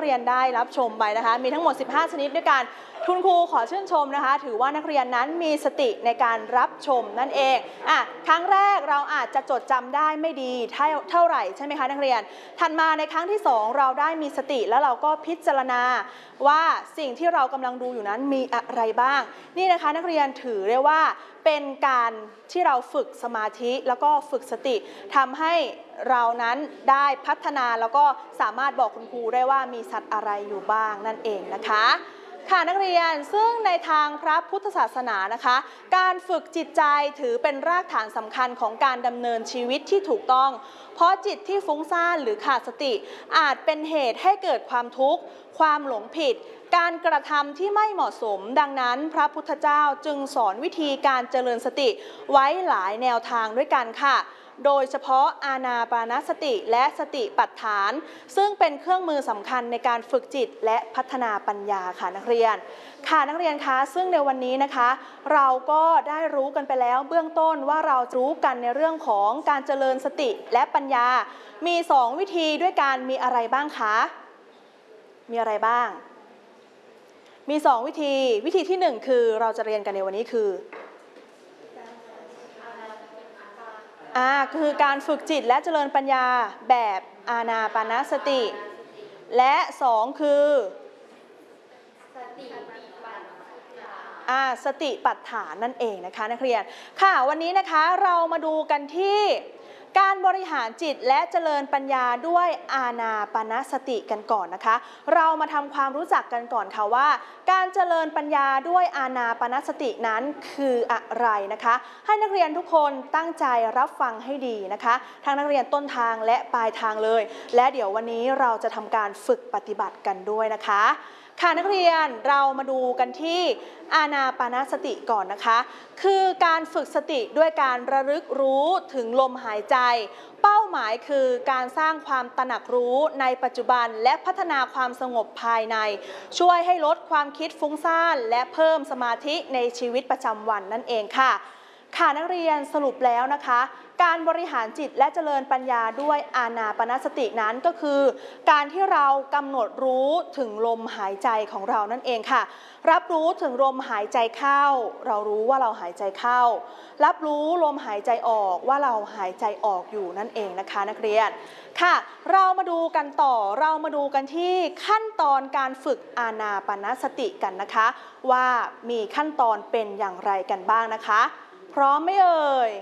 เรียนได้รับชมไปนะคะมีทั้งหมด15ชนิดด้วยกันคุณครูขอชื่นชมนะคะถือว่านักเรียนนั้นมีสติในการรับชมนั่นเองครั้งแรกเราอาจจะจดจำได้ไม่ดีเท่าไหร่ใช่ไหมคะนักเรียนถัดมาในครั้งที่2เราได้มีสติแล้วเราก็พิจารณาว่าสิ่งที่เรากำลังดูอยู่นั้นมีอะไรบ้างนี่นะคะนักเรียนถือได้ว่าเป็นการที่เราฝึกสมาธิแล้วก็ฝึกสติทำให้เรานั้นได้พัฒนาแล้วก็สามารถบอกคุณครูได้ว่ามีสัตว์อะไรอยู่บ้างนั่นเองนะคะค่ะนักเรียนซึ่งในทางพระพุทธศาสนานะคะการฝึกจิตใจถือเป็นรากฐานสำคัญของการดำเนินชีวิตที่ถูกต้องเพราะจิตที่ฟุ้งซ่านหรือขาดสติอาจเป็นเหตุให้เกิดความทุกข์ความหลงผิดการกระทำที่ไม่เหมาะสมดังนั้นพระพุทธเจ้าจึงสอนวิธีการเจริญสติไว้หลายแนวทางด้วยกันค่ะโดยเฉพาะอานาปานสติและสติปัฏฐานซึ่งเป็นเครื่องมือสำคัญในการฝึกจิตและพัฒนาปัญญาค่ะนักเรียนค่ะนักเรียนคะซึ่งในวันนี้นะคะเราก็ได้รู้กันไปแล้วเบื้องต้นว่าเรารู้กันในเรื่องของการเจริญสติและปัญญามี2วิธีด้วยกันมีอะไรบ้างคะมีอะไรบ้างมี2วิธีที่1คือเราจะเรียนกันในวันนี้คือคือการฝึกจิตและเจริญปัญญาแบบอานาปานสติและ2คือสติปัฏฐานนั่นเองนะคะนักเรียนค่ะวันนี้นะคะเรามาดูกันที่การบริหารจิตและเจริญปัญญาด้วยอานาปานสติกันก่อนนะคะเรามาทำความรู้จักกันก่อนค่ะว่าการเจริญปัญญาด้วยอานาปานสตินั้นคืออะไรนะคะให้นักเรียนทุกคนตั้งใจรับฟังให้ดีนะคะทั้งนักเรียนต้นทางและปลายทางเลยและเดี๋ยววันนี้เราจะทำการฝึกปฏิบัติกันด้วยนะคะค่ะนักเรียนเรามาดูกันที่อานาปานสติก่อนนะคะคือการฝึกสติด้วยการระลึกรู้ถึงลมหายใจเป้าหมายคือการสร้างความตระหนักรู้ในปัจจุบันและพัฒนาความสงบภายในช่วยให้ลดความคิดฟุ้งซ่านและเพิ่มสมาธิในชีวิตประจำวันนั่นเองค่ะค่ะนักเรียนสรุปแล้วนะคะการบริหารจิตและเจริญปัญญาด้วยอานาปานสตินั้นก็คือการที่เรากำหนดรู้ถึงลมหายใจของเรานั่นเองค่ะรับรู้ถึงลมหายใจเข้าเรารู้ว่าเราหายใจเข้ารับรู้ลมหายใจออกว่าเราหายใจออกอยู่นั่นเองนะคะนักเรียนค่ะเรามาดูกันต่อเรามาดูกันที่ขั้นตอนการฝึกอานาปานสติกันนะคะว่ามีขั้นตอนเป็นอย่างไรกันบ้างนะคะพร้อมไหมเอ่ย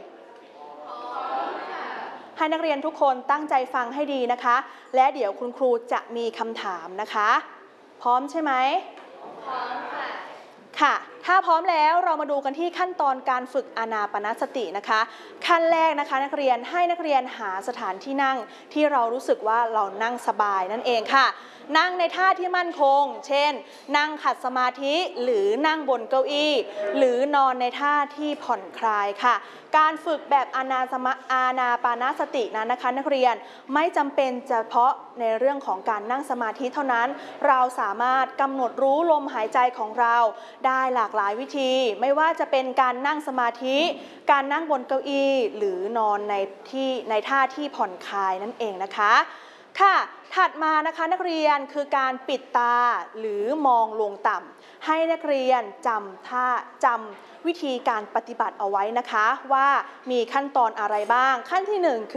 ให้นักเรียนทุกคนตั้งใจฟังให้ดีนะคะและเดี๋ยวคุณครูจะมีคำถามนะคะพร้อมใช่ไหมพร้อมค่ะค่ะถ้าพร้อมแล้วเรามาดูกันที่ขั้นตอนการฝึกอานาปานสตินะคะขั้นแรกนะคะนักเรียนให้นักเรียนหาสถานที่นั่งที่เรารู้สึกว่าเรานั่งสบายนั่นเองค่ะนั่งในท่าที่มั่นคงเช่นนั่งขัดสมาธิหรือนั่งบนเก้าอี้หรือนอนในท่าที่ผ่อนคลายค่ะการฝึกแบบอานาปานสตินั้นนะคะนักเรียนไม่จำเป็นเฉพาะในเรื่องของการนั่งสมาธิเท่านั้นเราสามารถกำหนดรู้ลมหายใจของเราได้หลากหลายวิธีไม่ว่าจะเป็นการนั่งสมาธิการนั่งบนเก้าอี้หรือนอนในท่าที่ผ่อนคลายนั่นเองนะคะค่ะถัดมานะคะนักเรียนคือการปิดตาหรือมองลงต่ำให้นักเรียนจำวิธีการปฏิบัติเอาไว้นะคะว่ามีขั้นตอนอะไรบ้างขั้นที่1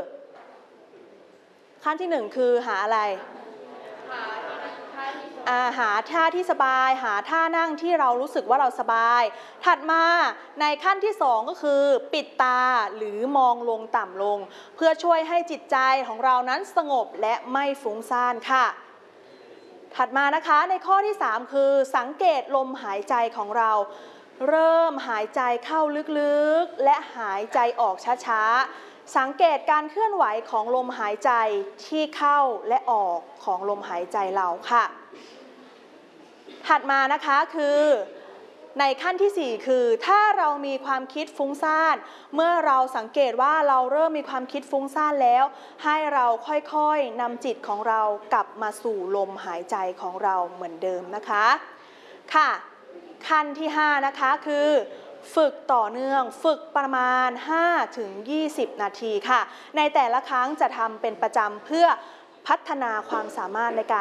คือหาอะไรหาท่าที่สบายหาท่านั่งที่เรารู้สึกว่าเราสบายถัดมาในขั้นที่2ก็คือปิดตาหรือมองลงต่ำลงเพื่อช่วยให้จิตใจของเรานั้นสงบและไม่ฟุ้งซ่านค่ะถัดมานะคะในข้อที่3คือสังเกตลมหายใจของเราเริ่มหายใจเข้าลึกๆและหายใจออกช้าๆสังเกตการเคลื่อนไหวของลมหายใจที่เข้าและออกของลมหายใจเราค่ะถัดมานะคะคือในขั้นที่4คือถ้าเรามีความคิดฟุ้งซ่านเมื่อเราสังเกตว่าเราเริ่มมีความคิดฟุ้งซ่านแล้วให้เราค่อยๆนำจิตของเรากลับมาสู่ลมหายใจของเราเหมือนเดิมนะคะค่ะขั้นที่5นะคะคือฝึกต่อเนื่องฝึกประมาณ 5-20 นาทีค่ะในแต่ละครั้งจะทำเป็นประจำเพื่อพัฒนาความสามารถในการ